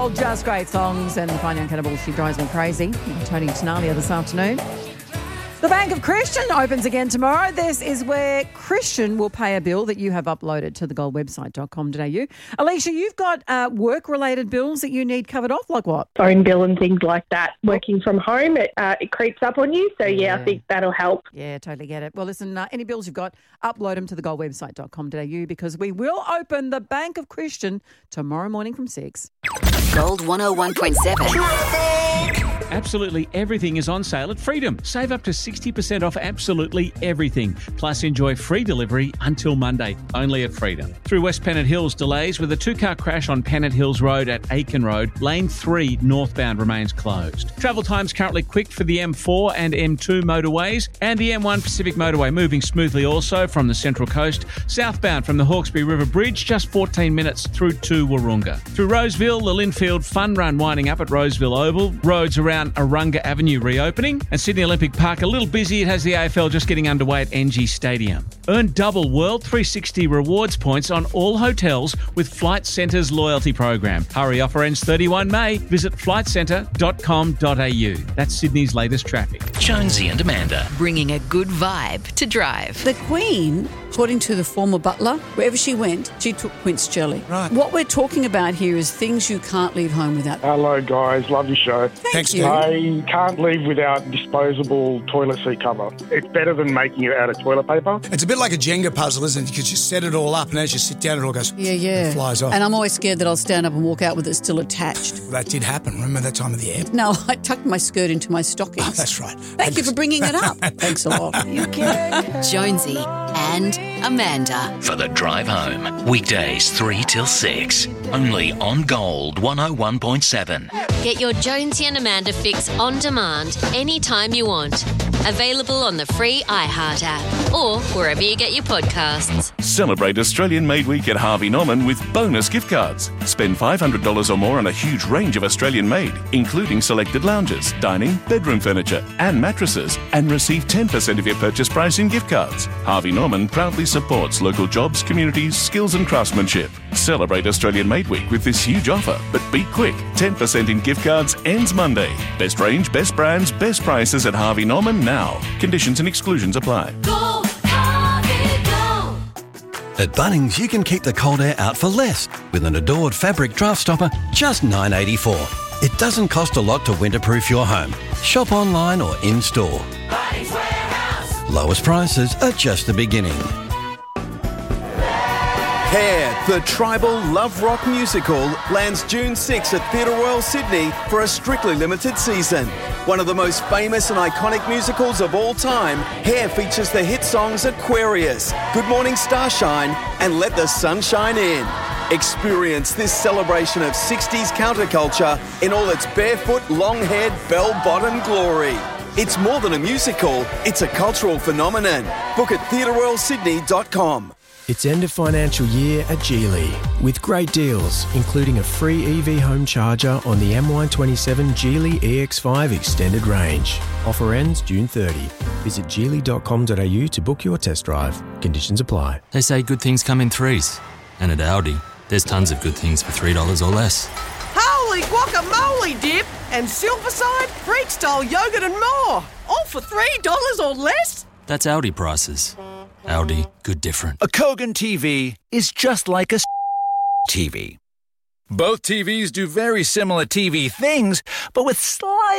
Gold, just great songs. And Fine Young Cannibal, She Drives Me Crazy. Tony Tenalia this afternoon. The Bank of Christian opens again tomorrow. This is where Christian will pay a bill that you have uploaded to thegoldwebsite.com.au. Alicia, you've got work-related bills that you need covered off, like what? Phone bill and things like that. Working from home, it creeps up on you. So, I think that'll help. Yeah, totally get it. Well, listen, any bills you've got, upload them to thegoldwebsite.com.au because we will open the Bank of Christian tomorrow morning from 6. Gold 101.7. Absolutely everything is on sale at Freedom. Save up to 60% off absolutely everything. Plus enjoy free delivery until Monday, only at Freedom. Through West Pennant Hills, delays with a two-car crash on Pennant Hills Road at Aiken Road. Lane 3 northbound remains closed. Travel times currently quick for the M4 and M2 motorways and the M1 Pacific Motorway moving smoothly also from the Central Coast. Southbound from the Hawkesbury River Bridge, just 14 minutes through to Wahroonga. Through Roseville, the Linfield Fun Run winding up at Roseville Oval. Roads around Arunga Avenue reopening. And Sydney Olympic Park a little busy. It has the AFL just getting underway at NG Stadium. Earn double World 360 rewards points on all hotels with Flight Centre's loyalty program. Hurry, offer ends 31 May. Visit flightcentre.com.au. That's Sydney's latest traffic. Jonesy and Amanda. Bringing a good vibe to drive. The Queen, according to the former butler, wherever she went, she took quince jelly. Right. What we're talking about here is things you can't leave home without. Hello, guys. Love your show. Thank you. I can't leave without disposable toilet seat cover. It's better than making it out of toilet paper. It's a bit like a Jenga puzzle, isn't it? Because you set it all up and as you sit down, it all goes... Yeah. It flies off. And I'm always scared that I'll stand up and walk out with it still attached. That did happen. Remember that time of the year? No, I tucked my skirt into my stockings. Oh, that's right. Thank you for bringing it up. Thanks a lot. Jonesy and Amanda. For the drive home. Weekdays 3 till 6. Only on Gold 101.7. Get your Jonesy and Amanda fix on demand anytime you want. Available on the free iHeart app or wherever you get your podcasts. Celebrate Australian Made Week at Harvey Norman with bonus gift cards. Spend $500 or more on a huge range of Australian made, including selected lounges, dining, bedroom furniture and mattresses, and receive 10% of your purchase price in gift cards. Harvey Norman proudly supports local jobs, communities, skills and craftsmanship. Celebrate Australian Made Week with this huge offer, but be quick. 10% in gift cards ends Monday. Best range, best brands, best prices at Harvey Norman now. Conditions and exclusions apply. Go, Harvey, go. At Bunnings, you can keep the cold air out for less with an Adored fabric draft stopper, just $9.84. It doesn't cost a lot to winterproof your home. Shop online or in-store. Bunnings Warehouse. Lowest prices are just the beginning. Hair, the tribal love rock musical, lands June 6 at Theatre Royal Sydney for a strictly limited season. One of the most famous and iconic musicals of all time, Hair features the hit songs Aquarius, Good Morning Starshine, and Let the Sun Shine In. Experience this celebration of 60s counterculture in all its barefoot, long-haired, bell-bottom glory. It's more than a musical, it's a cultural phenomenon. Book at theatreroyalsydney.com. It's end of financial year at Geely with great deals, including a free EV home charger on the MY27 Geely EX5 extended range. Offer ends June 30. Visit geely.com.au to book your test drive. Conditions apply. They say good things come in threes. And at Aldi, there's tons of good things for $3 or less. Holy guacamole dip and Silverside, Freak-style yogurt and more. All for $3 or less? That's Aldi prices. Aldi, good different. A Kogan TV is just like a TV. Both TVs do very similar TV things, but with slight